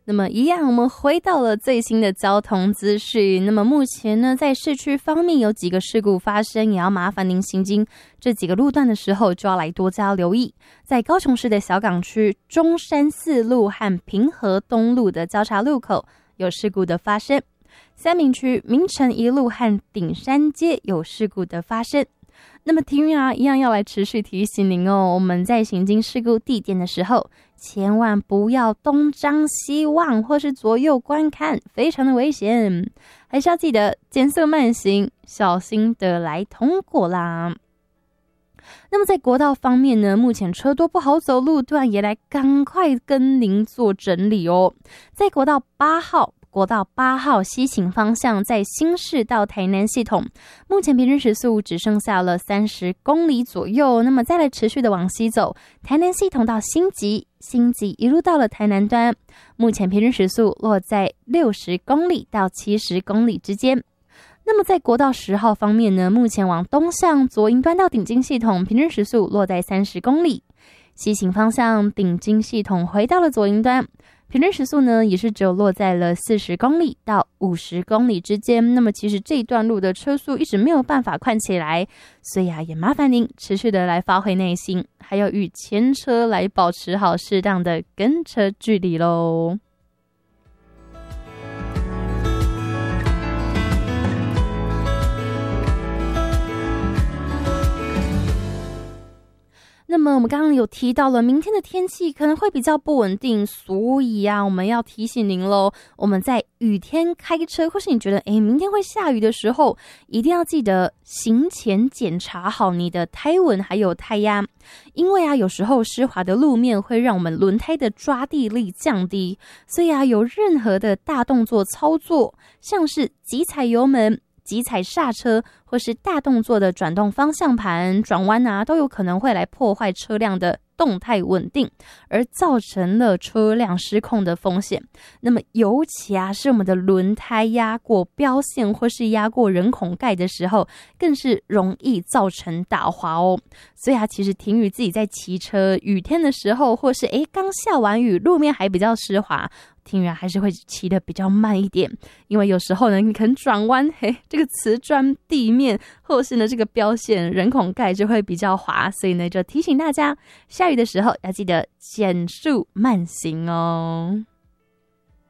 那么一样，我们回到了最新的交通资讯。那么目前呢，在市区方面有几个事故发生，也要麻烦您行经这几个路段的时候就要来多加留意。在高雄市的小港区中山四路和平和东路的交叉路口有事故的发生，三民区明诚一路和顶山街有事故的发生。那么体育一样要来持续提醒您哦，我们在行经事故地点的时候，千万不要东张西望或是左右观看，非常的危险，还是要记得减速慢行，小心的来通过啦。那么在国道方面呢，目前车多不好走，路段也来赶快跟您做整理哦。在国道8号西行方向，在新市到台南系统，目前平均时速只剩下了30公里左右。那么再来持续的往西走，台南系统到新集一路到了台南端，目前平均时速落在60公里到70公里之间。那么在国道10号方面呢，目前往东向左营端到顶金系统，平均时速落在30公里。西行方向顶金系统回到了左营端，平均时速呢也是只有落在了40公里到50公里之间。那么其实这一段路的车速一直没有办法快起来，所以也麻烦您持续的来发挥耐心，还有与前车来保持好适当的跟车距离咯。那么我们刚刚有提到了明天的天气可能会比较不稳定，所以我们要提醒您咯，我们在雨天开车或是你觉得明天会下雨的时候，一定要记得行前检查好你的胎纹还有胎压，因为有时候湿滑的路面会让我们轮胎的抓地力降低，所以有任何的大动作操作，像是急踩油门、急踩刹车或是大动作的转动方向盘、转弯都有可能会来破坏车辆的动态稳定，而造成了车辆失控的风险。那么尤其是我们的轮胎压过标线或是压过人孔盖的时候，更是容易造成打滑哦。所以其实婷宇自己在骑车雨天的时候，或是刚下完雨路面还比较湿滑，听人还是会骑得比较慢一点，因为有时候呢，你可能转弯，这个瓷砖地面或是呢这个标线人孔盖就会比较滑，所以呢就提醒大家，下雨的时候要记得减速慢行哦。